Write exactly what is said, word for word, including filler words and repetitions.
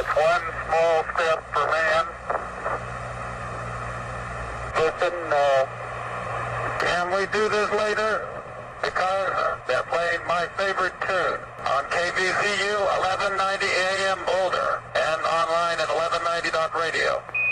That's one small step for man. Listen, uh, can we do this later? Because they're playing my favorite tune on K V Z U eleven ninety A M Boulder and online at eleven ninety dot radio.